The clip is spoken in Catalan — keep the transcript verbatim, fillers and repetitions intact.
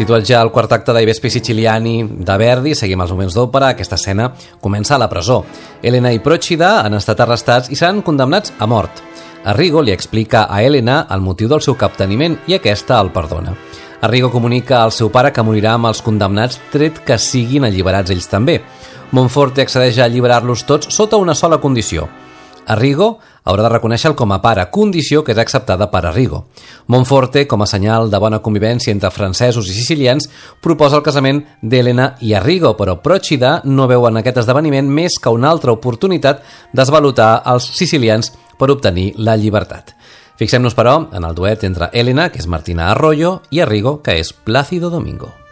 Situat ja al quart acte d'I Vespi Siciliani de Verdi, seguim els moments d'òpera. Aquesta escena comença a la presó. Elena i Procida han estat arrestats i seran condemnats a mort. Arrigo li explica a Elena el motiu del seu capteniment i aquesta el perdona. Arrigo comunica al seu pare que morirà amb els condemnats tret que siguin alliberats ells també. Monforte accedeix a alliberar-los tots sota una sola condició. Arrigo haurà de reconèixer-lo com a pare, condició que és acceptada per Arrigo. Monforte, com a senyal de bona convivència entre francesos i sicilians, proposa el casament d'Elena i Arrigo, però Procida no veu en aquest esdeveniment més que una altra oportunitat d'esvalotar els sicilians per obtenir la llibertat. Fixem-nos, però, en el duet entre Elena, que és Martina Arroyo, i Arrigo, que és Plácido Domingo.